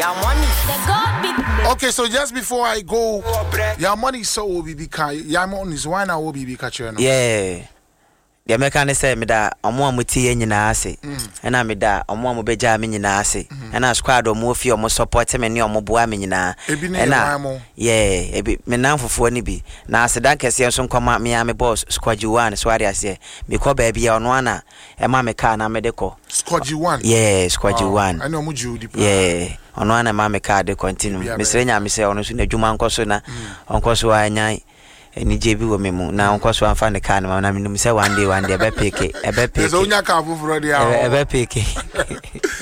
Okay, so just before I go, your money so will be your money is why now will be catching. Yeah. The American say me that omo amuti ye nyina ase. Na me da omo amubeja me nyina ase. Na squad omo fi omo support me ne omo boa me nyina. Na yeah, ebi me nan fofo ni bi. Na asedan kese nso nkoma me ya me boss squad 1 so ari ase. Me ko ba bia ono ana e ma me ka na me de ko. Squad 1. Yeah, squad 1. I know mu Judy. Yeah. Ono ana ma me ka de continue. Me srenya me se ono so na dwuma nkoso na onkoso anyan eni jebi wo me mu na onkoso anfa ne ka na na me say one day ebe pick There's only a car for ebe pick